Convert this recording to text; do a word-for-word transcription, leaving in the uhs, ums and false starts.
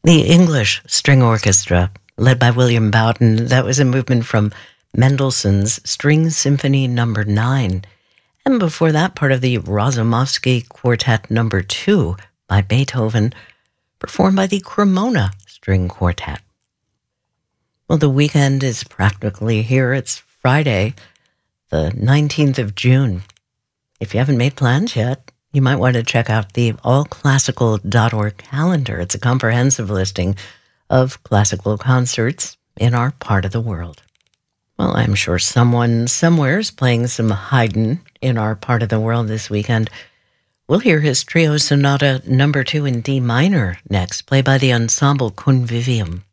The English String Orchestra, led by William Bowden, that was a movement from Mendelssohn's String Symphony Number nine. And before that, part of the Razumovsky Quartet Number two by Beethoven, performed by the Cremona String Quartet. Well, the weekend is practically here. It's Friday, the nineteenth of June. If you haven't made plans yet, you might want to check out the all classical dot org calendar. It's a comprehensive listing of classical concerts in our part of the world. Well, I'm sure someone somewhere is playing some Haydn in our part of the world this weekend. We'll hear his trio sonata number two in D minor next, played by the ensemble Convivium.